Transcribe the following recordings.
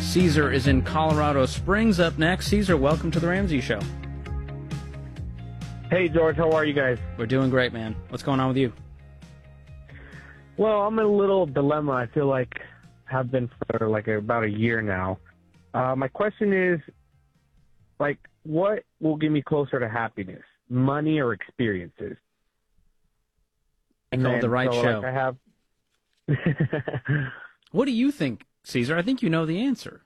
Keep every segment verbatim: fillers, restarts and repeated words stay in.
Caesar is in Colorado Springs up next. Caesar, welcome to the Ramsey Show. Hey, George, how are you guys? We're doing great, man. What's going on with you? Well, I'm in a little dilemma. I feel like have been for like about a year now. Uh, my question is, like, what will get me closer to happiness, money or experiences? I called the right so, show. Like, I have. What do you think, Caesar? I think you know the answer.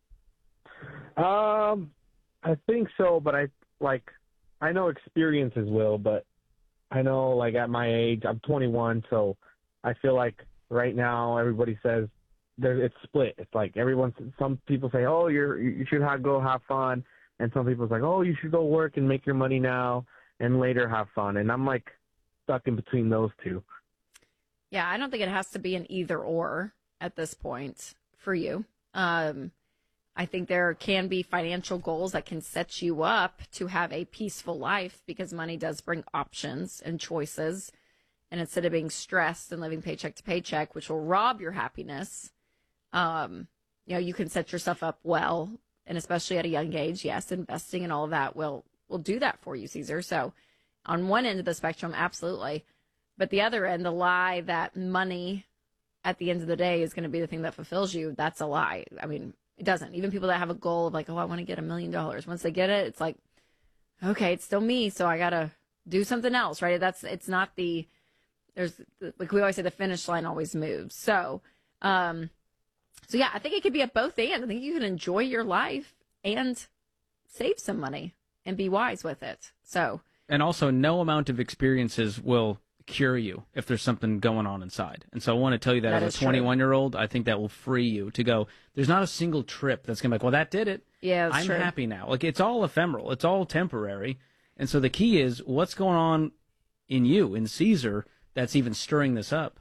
Um, I think so, but I like I know experiences will, but I know like at my age, I'm twenty-one, so I feel like right now everybody says there it's split. It's like everyone. Some people say, "Oh, you're you should have, go have fun," and some people's like, "Oh, you should go work and make your money now and later have fun." And I'm like stuck in between those two. Yeah, I don't think it has to be an either or at this point for you. Um, I think there can be financial goals that can set you up to have a peaceful life because money does bring options and choices. And instead of being stressed and living paycheck to paycheck, which will rob your happiness, um, you know, you can set yourself up well. And especially at a young age, yes, investing and all of that will, will do that for you, Caesar. So on one end of the spectrum, absolutely. But the other end, the lie that money at the end of the day is going to be the thing that fulfills you, that's a lie. I mean, it doesn't. Even people that have a goal of like, oh, I want to get a million dollars. Once they get it, it's like, okay, it's still me, so I got to do something else, right? That's, it's not the, there's, like we always say, the finish line always moves. So, um, so yeah, I think it could be at both ends. I think you can enjoy your life and save some money and be wise with it. So, and also, no amount of experiences will cure you if there's something going on inside. And so I want to tell you that, that as a twenty-one-year-old, I think that will free you to go, there's not a single trip that's going to be like, well, that did it. Yeah, that's I'm true. happy now. Like, it's all ephemeral. It's all temporary. And so the key is, what's going on in you, in Caesar, that's even stirring this up?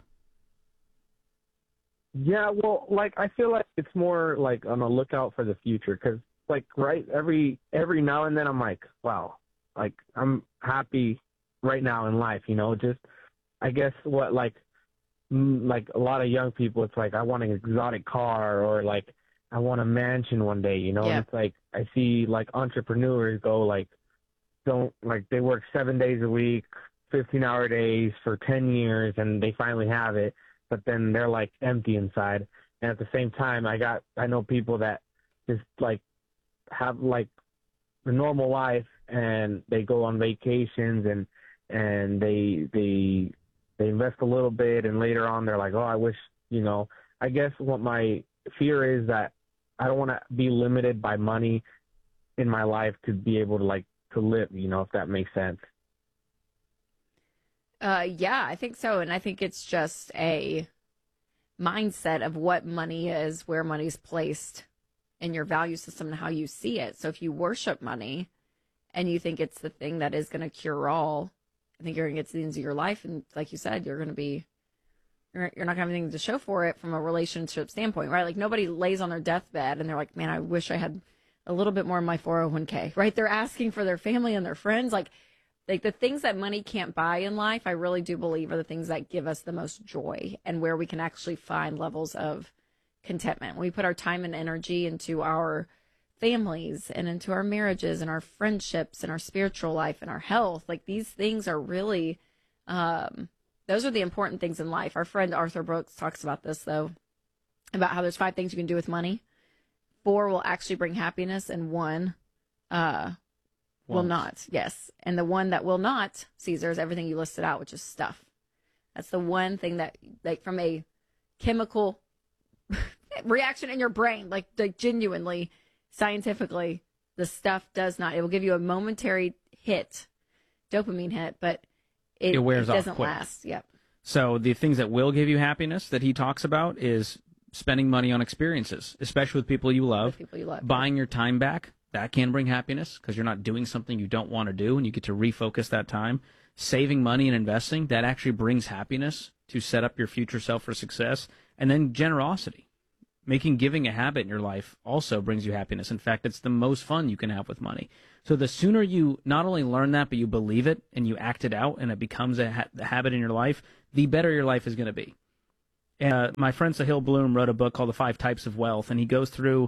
Yeah, well, like I feel like it's more like on a lookout for the future because, like, right, every every now and then I'm like, wow, like I'm happy right now in life, you know, just I guess what like mm, like a lot of young people, it's like I want an exotic car or like I want a mansion one day, you know. Yeah. And it's like I see like entrepreneurs go like don't like they work seven days a week, fifteen hour days for ten years, and they finally have it, but then they're like empty inside. And at the same time, I got I know people that just like have like the normal life and they go on vacations and and they they they invest a little bit and later on they're like, oh, I wish, you know, I guess what my fear is that I don't want to be limited by money in my life to be able to like to live, you know, if that makes sense. Uh, yeah, I think so. And I think it's just a mindset of what money is, where money's placed in your value system and how you see it. So if you worship money and you think it's the thing that is going to cure all, I think you're going to get to the end of your life. And like you said, you're going to be, you're, you're not going to have anything to show for it from a relationship standpoint, right? Like nobody lays on their deathbed and they're like, man, I wish I had a little bit more in my four oh one k, right? They're asking for their family and their friends. Like, like the things that money can't buy in life, I really do believe are the things that give us the most joy and where we can actually find levels of contentment. When we put our time and energy into our families and into our marriages and our friendships and our spiritual life and our health, like these things are really, um, those are the important things in life. Our friend Arthur Brooks talks about this, though, about how there's five things you can do with money. Four will actually bring happiness, and one uh, will Won't. not. Yes. And the one that will not, Caesar, is everything you listed out, which is stuff. That's the one thing that, like, from a chemical reaction in your brain, like, like genuinely, scientifically, the stuff does not. It will give you a momentary hit, dopamine hit, but it, It wears it off doesn't quick. last. Yep. So the things that will give you happiness that he talks about is spending money on experiences, especially with people you love. With people you love. Buying your time back, that can bring happiness because you're not doing something you don't want to do and you get to refocus that time. Saving money and investing, that actually brings happiness to set up your future self for success. And then generosity. Making giving a habit in your life also brings you happiness. In fact, it's the most fun you can have with money. So the sooner you not only learn that, but you believe it and you act it out and it becomes a, ha- a habit in your life, the better your life is going to be. Uh, my friend Sahil Bloom wrote a book called The Five Types of Wealth, and he goes through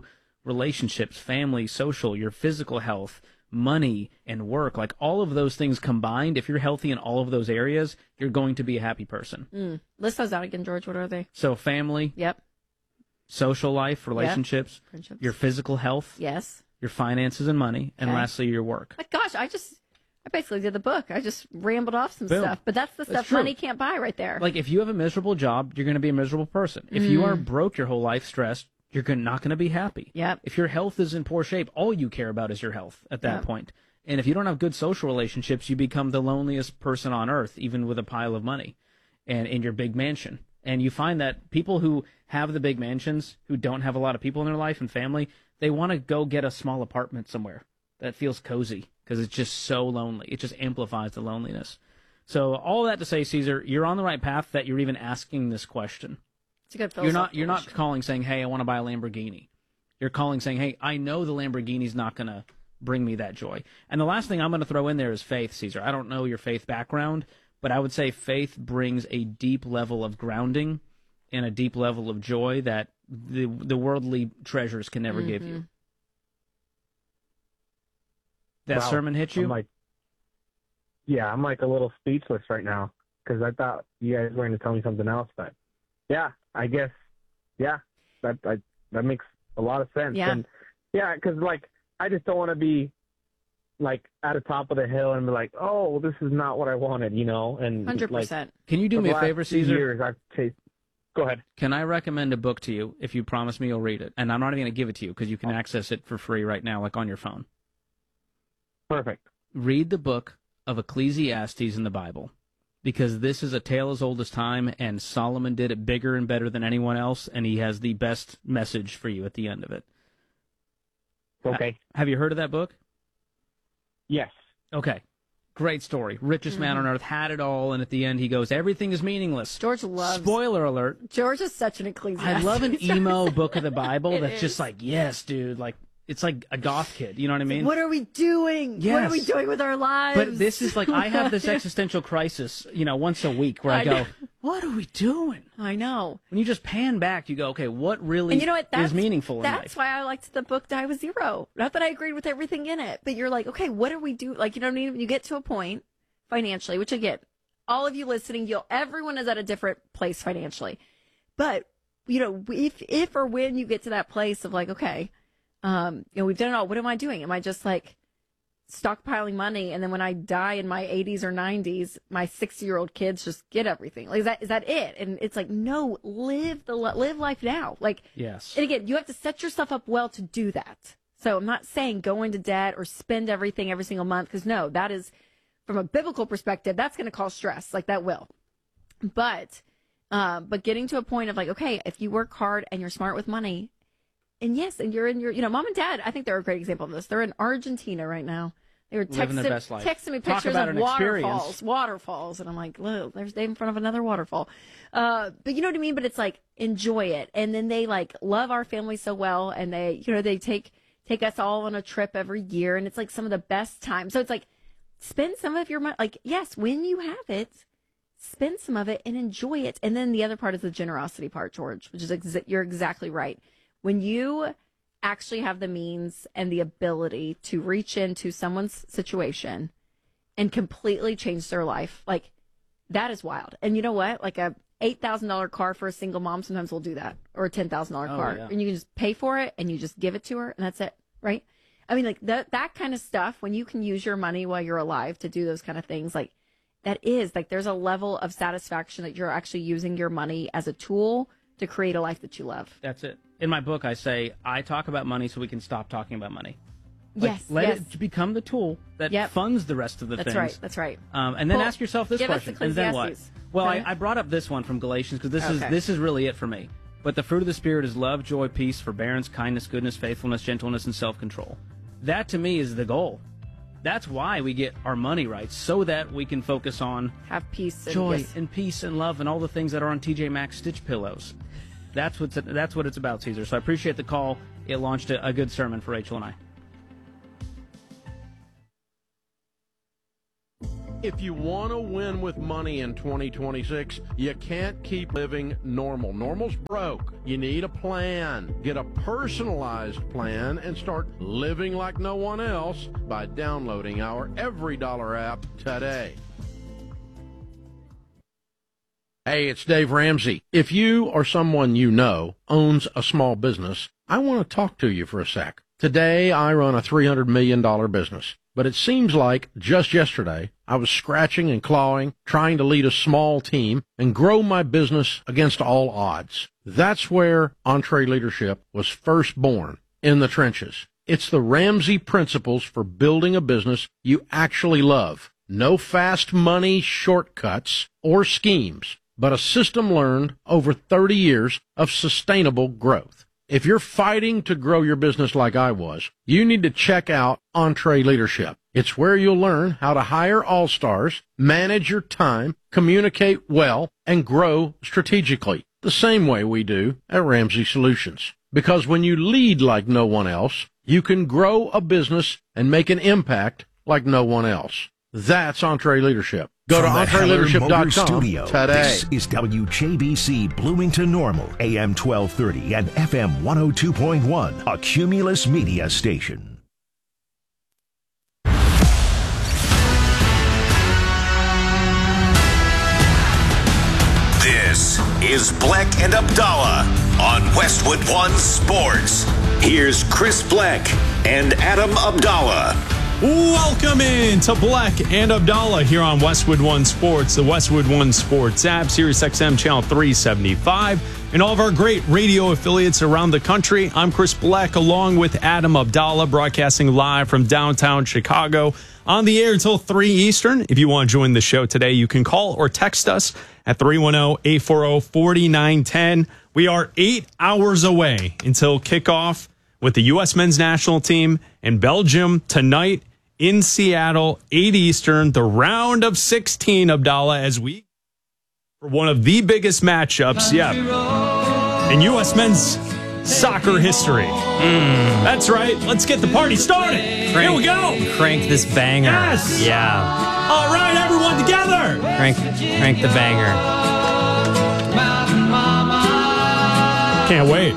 relationships, family, social, your physical health, money, and work, like all of those things combined, if you're healthy in all of those areas, you're going to be a happy person. Mm. List those out again, George. What are they? So family, Yep. social life, relationships, Friendships. your physical health, Yes. your finances and money, and Okay. lastly, your work. My gosh, I just, I basically did the book. I just rambled off some Boom. stuff, but that's the That's stuff true. money can't buy right there. Like, if you have a miserable job, you're going to be a miserable person. If you Mm. are broke your whole life, stressed, you're gon- not going to be happy. Yep. If your health is in poor shape, all you care about is your health at that Yep. point. And if you don't have good social relationships, you become the loneliest person on earth, even with a pile of money and in your big mansion. And you find that people who have the big mansions, who don't have a lot of people in their life and family, they want to go get a small apartment somewhere that feels cozy because it's just so lonely. It just amplifies the loneliness. So all that to say, Caesar, you're on the right path that you're even asking this question. It's a good You're not philosophical you're not question. calling saying, "Hey, I want to buy a Lamborghini." You're calling saying, "Hey, I know the Lamborghini's not going to bring me that joy." And the last thing I'm going to throw in there is faith, Caesar. I don't know your faith background, but I would say faith brings a deep level of grounding and a deep level of joy that the the worldly treasures can never give you. That Wow. sermon hit you? I'm like, yeah, I'm like a little speechless right now because I thought you guys were going to tell me something else, but yeah, I guess, yeah, that I, that makes a lot of sense. Yeah. And yeah, because like I just don't want to be like at the top of the hill and be like, oh, this is not what I wanted, you know. And Hundred like, percent. Can you do for me the a last favor, few Caesar? Years I've chased. Go ahead. Can I recommend a book to you if you promise me you'll read it? And I'm not even going to give it to you because you can access it for free right now, like on your phone. Perfect. Read the book of Ecclesiastes in the Bible, because this is a tale as old as time, and Solomon did it bigger and better than anyone else, and he has the best message for you at the end of it. Okay. Have you heard of that book? Yes. Okay. Great story. Richest man on earth, had it all, and at the end he goes, everything is meaningless. George loves. Spoiler alert. George is such an Ecclesiastes. I love an emo book of the Bible It that's is. just like, yes, dude, like, it's like a goth kid, you know what I mean? What are we doing? What Yes. are we doing with our lives? But this is like, I have this existential crisis, you know, once a week where I, I go, know. what are we doing? I know. When you just pan back, you go, okay, what really And you know what? That's, is meaningful in That's life? why I liked the book Die with Zero. Not that I agreed with everything in it, but you're like, okay, what do we do? Like, you know what I mean? When you get to a point financially, which again, all of you listening, you'll everyone is at a different place financially. But, you know, if if or when you get to that place of like, okay, um, you know, we've done it all. What am I doing? Am I just like stockpiling money, and then when I die in my eighties or nineties, my sixty-year-old kids just get everything? Like, is that is that it? And it's like, no, live the li- live life now. Like, Yes. and again, you have to set yourself up well to do that. So I'm not saying go into debt or spend everything every single month, because no, that is, from a biblical perspective, that's going to cause stress. Like, that will. But, um, but getting to a point of like, okay, if you work hard and you're smart with money, and yes, and you're in your, you know, mom and dad, I think they're a great example of this. They're in Argentina right now. They were Living texting, their best life. texting me Talk pictures about of an experience. waterfalls, waterfalls. And I'm like, look, there's they in front of another waterfall. Uh, but you know what I mean? But it's like, enjoy it. And then they like love our family so well. And they, you know, they take, take us all on a trip every year. And it's like some of the best time. So it's like, spend some of your money. Like, yes, when you have it, spend some of it and enjoy it. And then the other part is the generosity part, George, which is, ex- you're exactly right. When you actually have the means and the ability to reach into someone's situation and completely change their life, like, that is wild. And you know what? Like a eight thousand dollars car for a single mom sometimes will do that, or a ten thousand dollars Oh, car. yeah. And you can just pay for it and you just give it to her, and that's it, right? I mean, like, that that kind of stuff, when you can use your money while you're alive to do those kind of things, like, that is, like, there's a level of satisfaction that you're actually using your money as a tool to create a life that you love. That's it. In my book, I say, I talk about money so we can stop talking about money. Like, Yes, let yes. it become the tool that Yep. funds the rest of the That's things. right. That's right. Um, and then Well, ask yourself this give us question, and then what? Ecclesiastes. Well, I, Okay. I brought up this one from Galatians because this is Okay. this is really it for me. But the fruit of the Spirit is love, joy, peace, forbearance, kindness, goodness, faithfulness, gentleness, and self-control. That, to me, is the goal. That's why we get our money right, so that we can focus on Have peace and joy yes. and peace and love and all the things that are on T J Maxx stitch pillows. That's what's that's what it's about, Caesar. So I appreciate the call. It launched a, a good sermon for Rachel and I. If you want to win with money in twenty twenty-six, you can't keep living normal. Normal's broke. You need a plan. Get a personalized plan and start living like no one else by downloading our Every Dollar app today. Hey, it's Dave Ramsey. If you or someone you know owns a small business, I want to talk to you for a sec. Today, I run a three hundred million dollars business. But it seems like just yesterday, I was scratching and clawing, trying to lead a small team and grow my business against all odds. That's where EntreLeadership was first born, in the trenches. It's the Ramsey principles for building a business you actually love. No fast money shortcuts or schemes, but a system learned over thirty years of sustainable growth. If you're fighting to grow your business like I was, you need to check out EntreLeadership. It's where you'll learn how to hire all-stars, manage your time, communicate well, and grow strategically, the same way we do at Ramsey Solutions. Because when you lead like no one else, you can grow a business and make an impact like no one else. That's EntreLeadership. Go to Entre Leadership dot com today. This is W J B C Bloomington Normal, A M twelve thirty and F M one oh two point one, a Cumulus media station. This is Bleck and Abdallah on Westwood One Sports. Here's Chris Bleck and Adam Abdallah. Welcome in to Bleck and Abdallah here on Westwood One Sports, the Westwood One Sports app, Sirius X M channel three seventy-five, and all of our great radio affiliates around the country. I'm Chris Bleck along with Adam Abdallah, broadcasting live from downtown Chicago, on the air until three Eastern. If you want to join the show today, you can call or text us at three one zero, eight four zero, four nine one zero. We are eight hours away until kickoff with the U S men's national team and Belgium tonight in Seattle, eight Eastern, the round of sixteen, Abdallah, as we for one of the biggest matchups, yeah, in U S men's soccer history. Mm. That's right. Let's get the party started. Crank, Here we go. Crank this banger. Yes. Yeah. All right, everyone together. Crank, crank the banger. Can't wait.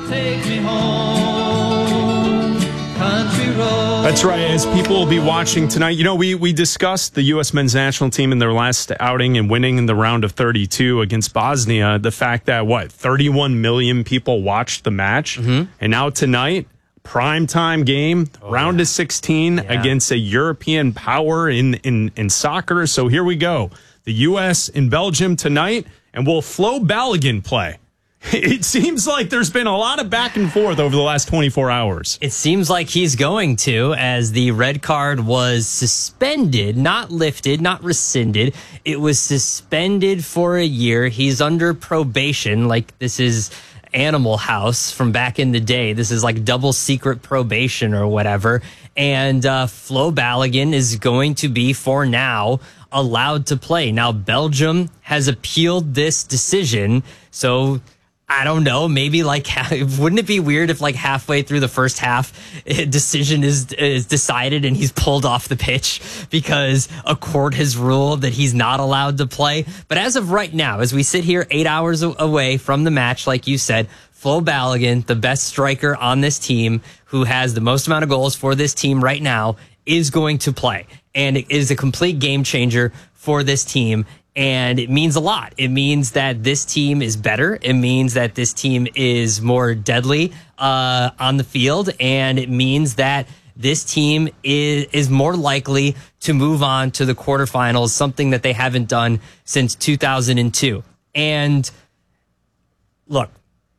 That's right. As people will be watching tonight, you know, we, we discussed the U S men's national team in their last outing and winning in the round of thirty-two against Bosnia. The fact that, what, thirty-one million people watched the match. Mm-hmm. And now tonight, primetime game, oh, round yeah. of sixteen yeah. against a European power in, in, in soccer. So here we go. The U S and Belgium tonight. And will Flo Balogun play? It seems like there's been a lot of back and forth over the last twenty-four hours. It seems like he's going to, as the red card was suspended, not lifted, not rescinded. It was suspended for a year. He's under probation, like this is Animal House from back in the day. This is like double secret probation or whatever. And uh, Flo Balogun is going to be, for now, allowed to play. Now, Belgium has appealed this decision, so I don't know, maybe like, wouldn't it be weird if like halfway through the first half, a decision is is decided and he's pulled off the pitch because a court has ruled that he's not allowed to play? But as of right now, as we sit here eight hours away from the match, like you said, Flo Balogun, the best striker on this team, who has the most amount of goals for this team right now, is going to play. And it is a complete game changer for this team. And it means a lot. It means that this team is better. It means that this team is more deadly uh, on the field. And it means that this team is, is more likely to move on to the quarterfinals, something that they haven't done since two thousand two. And look,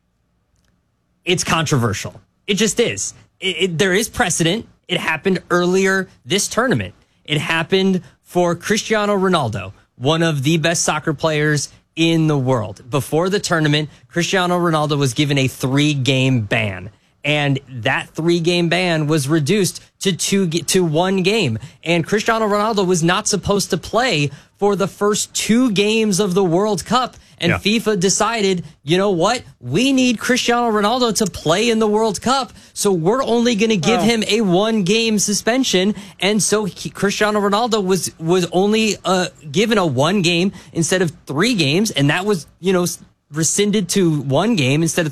it's controversial. It just is. It, it, there is precedent. It happened earlier this tournament. It happened for Cristiano Ronaldo, one of the best soccer players in the world. Before the tournament, Cristiano Ronaldo was given a three-game ban. And that three-game ban was reduced to two to one game. And Cristiano Ronaldo was not supposed to play for the first two games of the World Cup. And Yeah. FIFA decided, you know what? We need Cristiano Ronaldo to play in the World Cup. So we're only going to give Oh. him a one game suspension. And so he, Cristiano Ronaldo was, was only uh, given a one game instead of three games. And that was, you know, rescinded to one game instead of